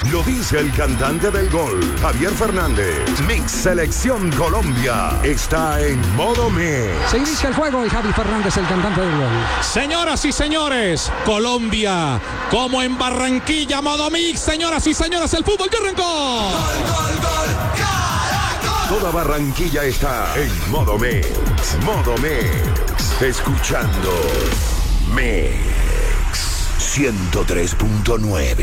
Lo dice el cantante del gol, Javier Fernández. Mix Selección Colombia está en modo Mix. Se inicia el juego y Javi Fernández, el cantante del gol. Señoras y señores, Colombia, como en Barranquilla, modo Mix. Señoras y señores, el fútbol que arrancó. Gol, gol, gol, Caracol. Toda Barranquilla está en modo Mix. Modo Mix. Escuchando Mix 103.9.